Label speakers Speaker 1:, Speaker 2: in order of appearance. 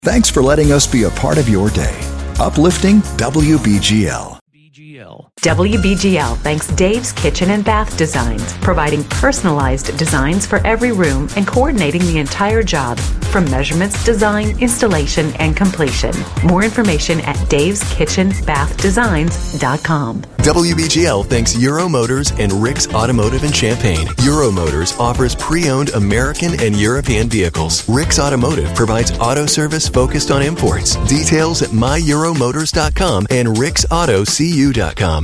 Speaker 1: Thanks for letting us be a part of your day. Uplifting WBGL.
Speaker 2: WBGL thanks Dave's Kitchen and Bath Designs, providing personalized designs for every room and coordinating the entire job, from measurements, design, installation, and completion. More information at daveskitchenbathdesigns.com.
Speaker 3: WBGL thanks Euro Motors and Rick's Automotive in Champaign. Euro Motors offers pre-owned American and European vehicles. Rick's Automotive provides auto service focused on imports. Details at myeuromotors.com and ricksautocu.com.